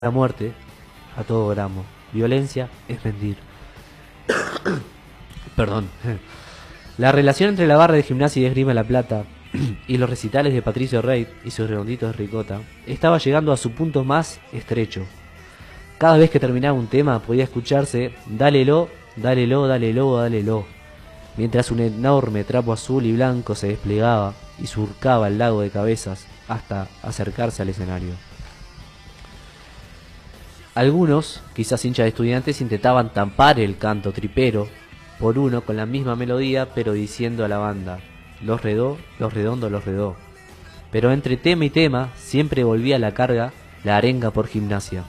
La muerte a todo gramo. Violencia es mentir. Perdón. La relación entre la barra de Gimnasia y de Esgrima La Plata y los recitales de Patricio Rey y sus redonditos de ricota estaba llegando a su punto más estrecho. Cada vez que terminaba un tema podía escucharse "dálelo, dálelo, dálelo, dálelo", mientras un enorme trapo azul y blanco se desplegaba y surcaba el lago de cabezas hasta acercarse al escenario. Algunos, quizás hinchas de Estudiantes, intentaban tampar el canto tripero por uno con la misma melodía, pero diciendo a la banda: los redó, los redondo, los redó. Pero entre tema y tema siempre volvía a la carga la arenga por Gimnasia.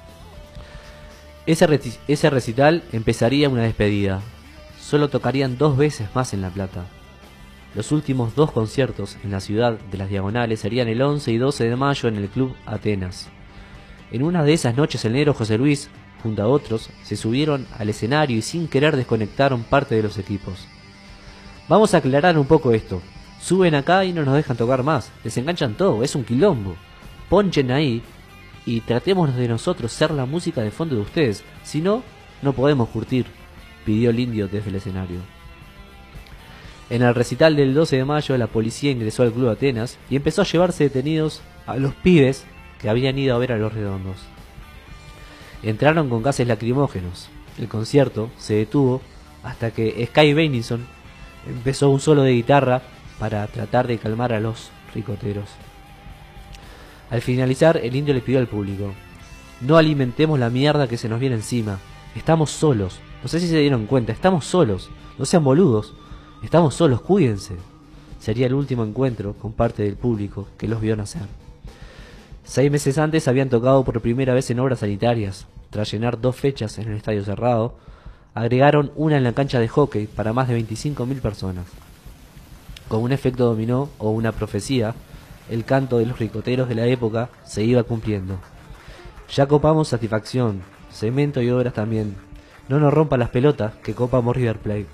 Ese recital empezaría una despedida. Solo tocarían 2 veces más en La Plata. Los últimos 2 conciertos en la ciudad de las Diagonales serían el 11 y 12 de mayo en el Club Atenas. En una de esas noches el negro José Luis, junto a otros, se subieron al escenario y sin querer desconectaron parte de los equipos. Vamos a aclarar un poco esto. Suben acá y no nos dejan tocar más. Les enganchan todo, es un quilombo. Ponchen ahí y tratemos de nosotros ser la música de fondo de ustedes. Si no, no podemos curtir, pidió el indio desde el escenario. En el recital del 12 de mayo la policía ingresó al Club Atenas y empezó a llevarse detenidos a los pibes que habían ido a ver a Los Redondos. Entraron con gases lacrimógenos. El concierto se detuvo hasta que Sky Beininson empezó un solo de guitarra para tratar de calmar a los ricoteros. Al finalizar, el indio le pidió al público: no alimentemos la mierda que se nos viene encima. Estamos solos. No sé si se dieron cuenta, estamos solos. No sean boludos. Estamos solos, cuídense. Sería el último encuentro con parte del público que los vio nacer. 6 meses antes habían tocado por primera vez en obras sanitarias. Tras llenar 2 fechas en el estadio cerrado, agregaron una en la cancha de hockey para más de 25.000 personas. Con un efecto dominó o una profecía, el canto de los ricoteros de la época se iba cumpliendo. Ya copamos Satisfacción, Cemento y Obras también. No nos rompa las pelotas que copamos River Plate.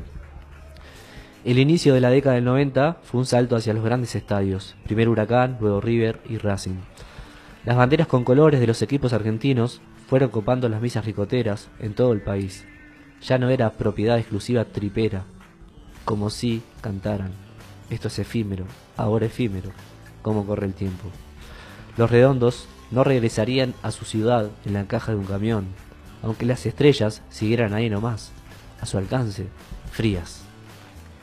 El inicio de la década del 90 fue un salto hacia los grandes estadios. Primero Huracán, luego River y Racing. Las banderas con colores de los equipos argentinos fueron copando las misas ricoteras en todo el país. Ya no era propiedad exclusiva tripera, como si cantaran: esto es efímero, ahora efímero, cómo corre el tiempo. Los Redondos no regresarían a su ciudad en la caja de un camión, aunque las estrellas siguieran ahí nomás, a su alcance, frías.